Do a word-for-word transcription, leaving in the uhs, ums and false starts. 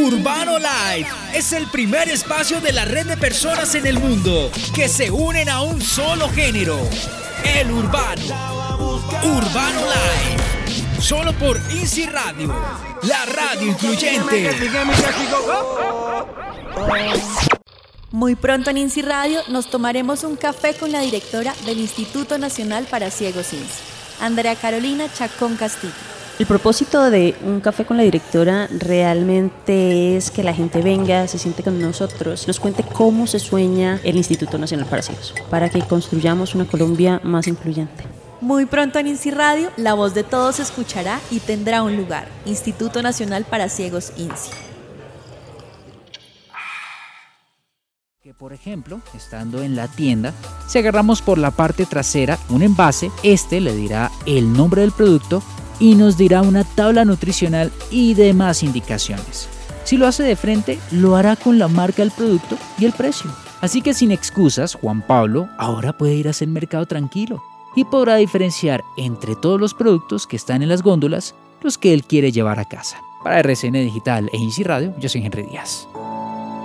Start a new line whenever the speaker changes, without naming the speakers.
Urbano Live es el primer espacio de la red de personas en el mundo que se unen a un solo género, el urbano. Urbano Live, solo por INSI Radio, la radio incluyente.
Muy pronto en INSI Radio nos tomaremos un café con la directora del Instituto Nacional para Ciegos INSI, Andrea Carolina Chacón Castillo.
El propósito de un café con la directora realmente es que la gente venga, se siente con nosotros, nos cuente cómo se sueña el Instituto Nacional para Ciegos, para que construyamos una Colombia más incluyente.
Muy pronto en INSI Radio, la voz de todos se escuchará y tendrá un lugar. Instituto Nacional para Ciegos INSI.
Que por ejemplo, estando en la tienda, si agarramos por la parte trasera un envase, este le dirá el nombre del producto y nos dirá una tabla nutricional y demás indicaciones. Si lo hace de frente, lo hará con la marca del producto y el precio. Así que sin excusas, Juan Pablo ahora puede ir a hacer mercado tranquilo y podrá diferenciar entre todos los productos que están en las góndolas los que él quiere llevar a casa. Para R C N Digital e INSI Radio, yo soy Henry Díaz.